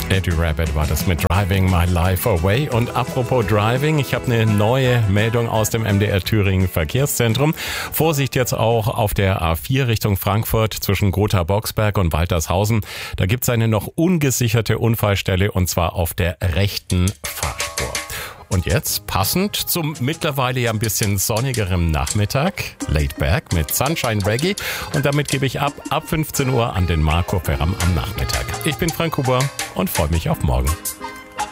Eddie Rabbit war das mit Driving My Life Away. Und apropos Driving, ich habe eine neue Meldung aus dem MDR Thüringen Verkehrszentrum. Vorsicht jetzt auch auf der A4 Richtung Frankfurt zwischen Gotha-Boxberg und Waltershausen. Da gibt es eine noch ungesicherte Unfallstelle und zwar auf der rechten Fahrspur. Und jetzt, passend zum mittlerweile ja ein bisschen sonnigeren Nachmittag, Laid Back mit Sunshine Reggae. Und damit gebe ich ab 15 Uhr an den Marco Ferram am Nachmittag. Ich bin Frank Huber und freue mich auf morgen.